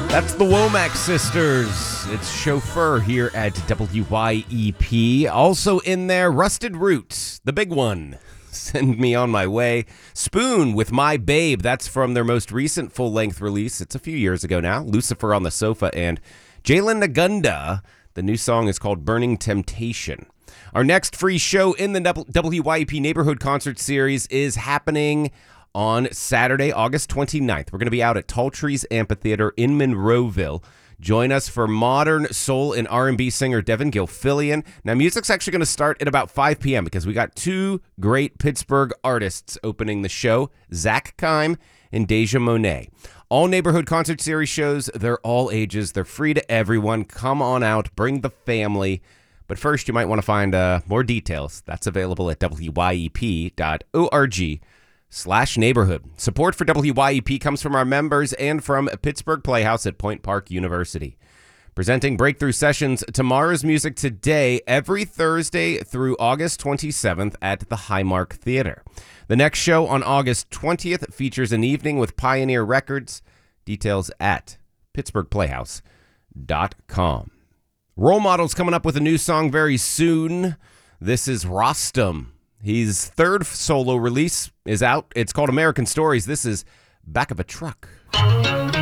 That's the Womack Sisters. It's Chauffeur here at WYEP. Also in there, Rusted Roots, the big one. Send Me On My Way. Spoon with My Babe. That's from their most recent full-length release. It's a few years ago now. Lucifer on the Sofa. And Jalen Nagunda. The new song is called Burning Temptation. Our next free show in the WYEP Neighborhood Concert Series is happening on Saturday, August 29th. We're going to be out at Tall Trees Amphitheater in Monroeville. Join us for modern soul and R&B singer Devin Gilfillian. Now, music's actually going to start at about 5 p.m. because we got two great Pittsburgh artists opening the show, Zach Kime and Deja Monet. All Neighborhood Concert Series shows, they're all ages. They're free to everyone. Come on out. Bring the family. But first, you might want to find more details. That's available at wyep.org/neighborhood. Support for WYEP comes from our members and from Pittsburgh Playhouse at Point Park University. Presenting breakthrough sessions, Tomorrow's Music Today, every Thursday through August 27th at the Highmark Theater. The next show on August 20th features an evening with Pioneer Records. Details at pittsburghplayhouse.com. Role Model's coming up with a new song very soon. This is Rostam. His third solo release is out. It's called American Stories. This is Back of a Truck.